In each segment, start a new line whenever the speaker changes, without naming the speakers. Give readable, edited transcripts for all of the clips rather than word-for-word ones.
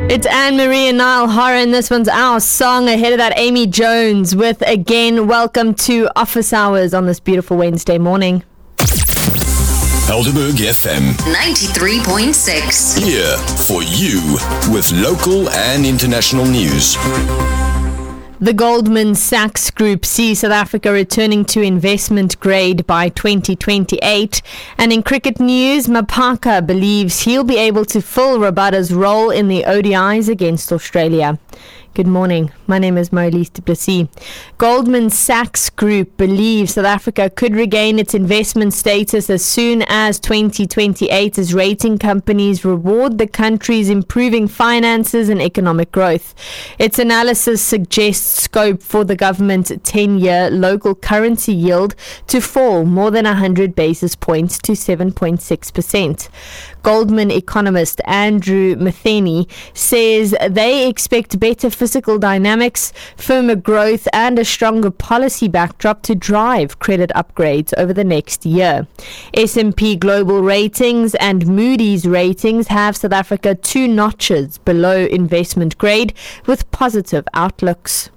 It's Anne-Marie and Niall Horan. This one's our song. Ahead of that, Amy Jones with Again. Welcome to Office Hours on this beautiful Wednesday morning.
Helderberg FM
93.6.
Here for you with local and international news.
The Goldman Sachs Group sees South Africa returning to investment grade by 2028. And in cricket news, Mapaka believes he'll be able to fill Rabada's role in the ODIs against Australia. Good morning. My name is Marlies du Plessis. Goldman Sachs Group believes South Africa could regain its investment status as soon as 2028 as rating companies reward the country's improving finances and economic growth. Its analysis suggests scope for the government's 10-year local currency yield to fall more than 100 basis points to 7.6%. Goldman economist Andrew Matheny says they expect better physical dynamics, firmer growth and a stronger policy backdrop to drive credit upgrades over the next year. S&P Global Ratings and Moody's Ratings have South Africa 2 notches below investment grade with positive outlooks.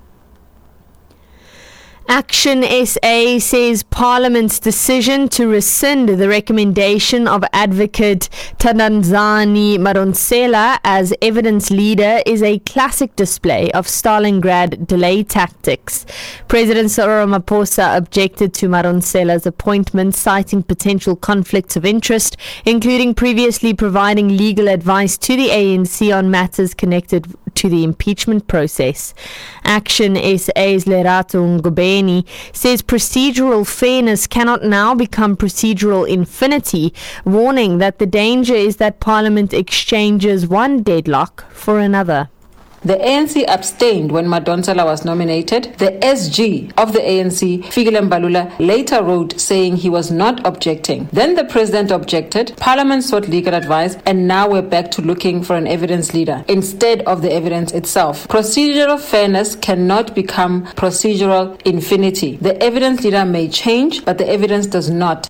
Action SA says Parliament's decision to rescind the recommendation of advocate Thanazani Madonsela as evidence leader is a classic display of Stalingrad delay tactics. President Cyril Ramaphosa objected to Madonsela's appointment, citing potential conflicts of interest, including previously providing legal advice to the ANC on matters connected to the impeachment process. Action SA's Lerato Ngobeni says procedural fairness cannot now become procedural infinity, warning that the danger is that Parliament exchanges one deadlock for another.
The ANC abstained when Madonsela was nominated. The SG of the ANC, Fikile Mbalula, later wrote saying he was not objecting. Then the president objected, Parliament sought legal advice, and now we're back to looking for an evidence leader instead of the evidence itself. Procedural fairness cannot become procedural infinity. The evidence leader may change, but the evidence does not.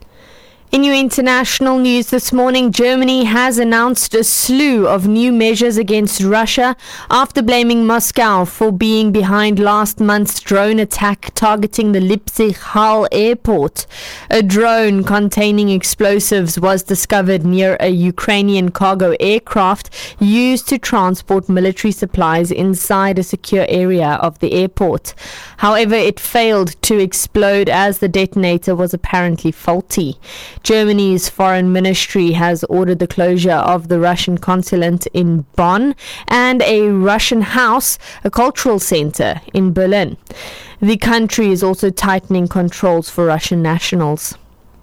In your international news this morning, Germany has announced a slew of new measures against Russia after blaming Moscow for being behind last month's drone attack targeting the Leipzig-Halle airport. A drone containing explosives was discovered near a Ukrainian cargo aircraft used to transport military supplies inside a secure area of the airport. However, it failed to explode as the detonator was apparently faulty. Germany's foreign ministry has ordered the closure of the Russian consulate in Bonn and a Russian house, a cultural center in Berlin. The country is also tightening controls for Russian nationals.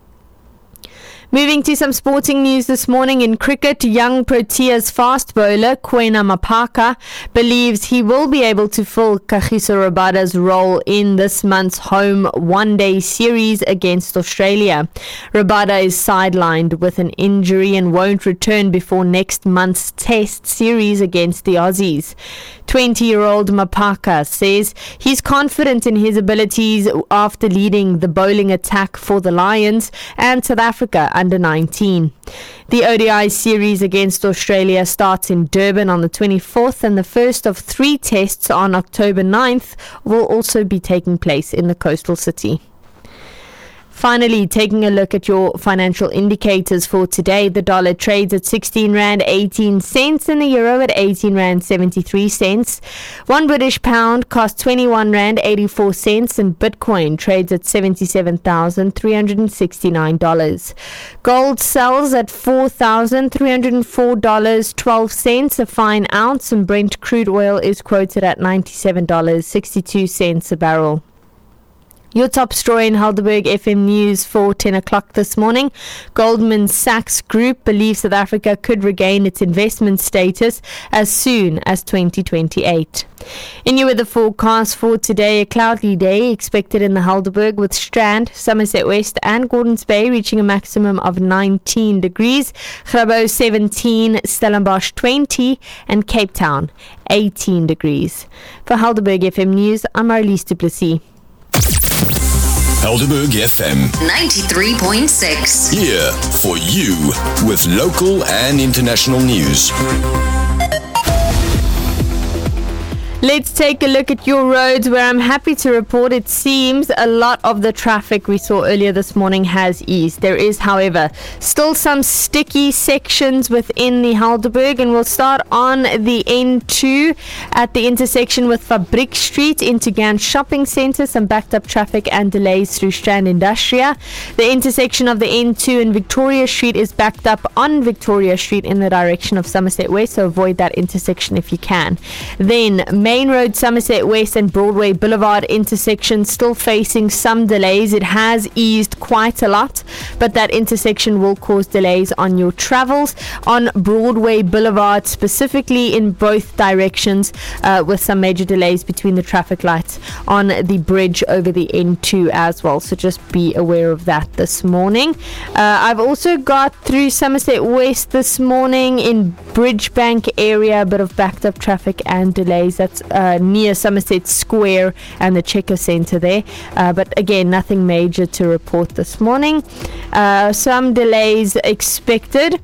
Moving to some sporting news this morning in cricket, young Proteas fast bowler Kwena Mapaka believes he will be able to fill Kagiso Rabada's role in this month's home one-day series against Australia. Rabada is sidelined with an injury and won't return before next month's test series against the Aussies. 20-year-old Mapaka says he's confident in his abilities after leading the bowling attack for the Lions and South Africa under 19. The ODI series against Australia starts in Durban on the 24th, and the first of 3 tests on October 9th will also be taking place in the coastal city. Finally, taking a look at your financial indicators for today, the dollar trades at 16 Rand 18 cents and the euro at 18 Rand 73 cents. One British pound costs 21 Rand 84 cents and Bitcoin trades at $77,369. Gold sells at $4,304.12 a fine ounce, and Brent crude oil is quoted at $97.62 a barrel. Your top story in Helderberg FM News for 10 o'clock this morning. Goldman Sachs Group believes South Africa could regain its investment status as soon as 2028. In your weather forecast for today, a cloudy day expected in the Helderberg with Strand, Somerset West and Gordons Bay reaching a maximum of 19 degrees, Grabo 17, Stellenbosch 20 and Cape Town 18 degrees. For Helderberg FM News, I'm Marlies du Plessis.
Helderberg FM
93.6.
Here for you with local and international news.
Let's take a look at your roads, where I'm happy to report it seems a lot of the traffic we saw earlier this morning has eased. There is, however, still some sticky sections within the Helderberg, and we'll start on the N2 at the intersection with Fabriek Street into Gans Shopping Centre. Some backed up traffic and delays through Strand Industria. The intersection of the N2 and Victoria Street is backed up on Victoria Street in the direction of Somerset West, so avoid that intersection if you can. Then Main Road, Somerset West and Broadway Boulevard intersection still facing some delays. It has eased quite a lot, but that intersection will cause delays on your travels on Broadway Boulevard, specifically in both directions, with some major delays between the traffic lights on the bridge over the N2 as well. So just be aware of that this morning. I've also got through Somerset West this morning in Bridgebank area, a bit of backed up traffic and delays. That's near Somerset Square and the Checker Centre there. But again, nothing major to report this morning. Some delays expected.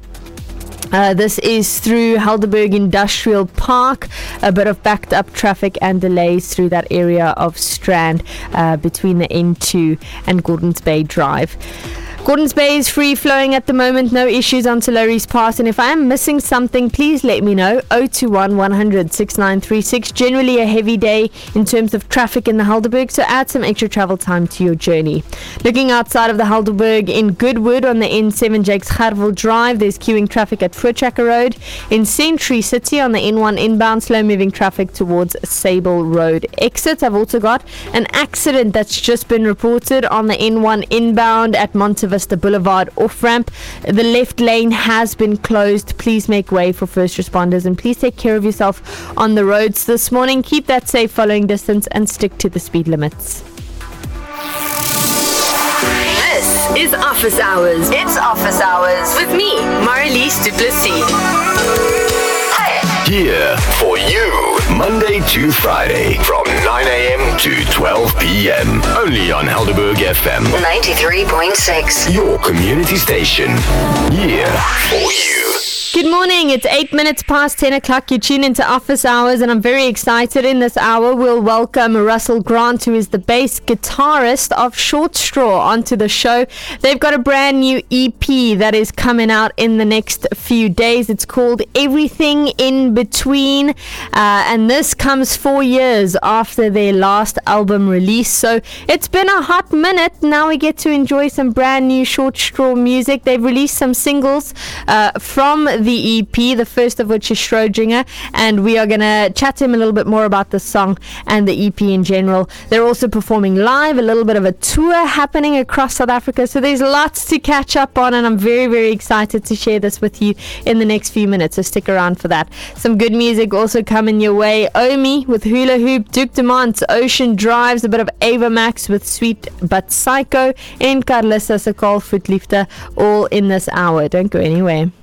This is through Helderberg Industrial Park. A bit of backed up traffic and delays through that area of Strand between the N2 and Gordons Bay Drive. Gordons Bay is free flowing at the moment, no issues on Tulare Pass, and if I am missing something, please let me know. 021 100 6936. Generally a heavy day in terms of traffic in the Helderberg, so add some extra travel time to your journey. Looking outside of the Helderberg, in Goodwood on the N7 Jakes Gerwel Drive, there's queuing traffic at Voortrekker Road. In Century City on the N1 inbound, slow moving traffic towards Sable Road exit. I've also got an accident that's just been reported on the N1 inbound at Monte Vista Boulevard off-ramp. The left lane has been closed. Please make way for first responders, and please take care of yourself on the roads this morning. Keep that safe following distance and stick to the speed limits.
This is Office Hours. It's Office Hours with me, Marlies du Plessis.
Here for you, Monday to Friday from 9 a.m. to 12 p.m. Only on Helderberg FM
93.6.
Your community station. Here for you.
Good morning. It's 8 minutes past 10 o'clock. You tune into Office Hours, and I'm very excited. In this hour, we'll welcome Russell Grant, who is the bass guitarist of Short Straw, onto the show. They've got a brand new EP that is coming out in the next few days. It's called Everything in Between, and this comes 4 years after their last album release. So it's been a hot minute. Now we get to enjoy some brand new Short Straw music. They've released some singles from the EP, the first of which is Schrodinger, and we are going to chat to him a little bit more about the song and the EP in general. They're also performing live, a little bit of a tour happening across South Africa, so there's lots to catch up on, and I'm very, very excited to share this with you in the next few minutes, so stick around for that. Some good music also coming your way. Omi with Hula Hoop, Duke Dumont, Ocean Drives, a bit of Ava Max with Sweet But Psycho, and Carlissa Sakal Voetliefde, all in this hour. Don't go anywhere.